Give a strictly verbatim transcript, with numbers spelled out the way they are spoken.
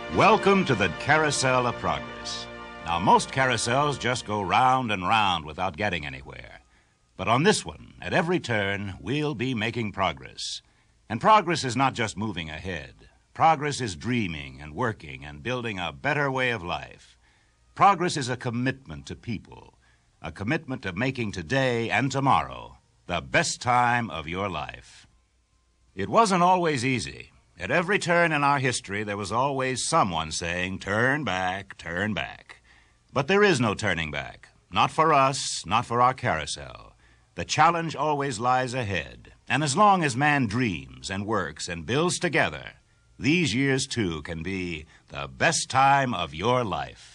Welcome to the Carousel of Progress. Now, most carousels just go round and round without getting anywhere. But on this one, at every turn, we'll be making progress. And progress is not just moving ahead. Progress is dreaming and working and building a better way of life. Progress is a commitment to people, a commitment to making today and tomorrow the best time of your life. It wasn't always easy. At every turn in our history, there was always someone saying, "Turn back, turn back." But there is no turning back. Not for us, not for our carousel. The challenge always lies ahead. And as long as man dreams and works and builds together, these years, too, can be the best time of your life.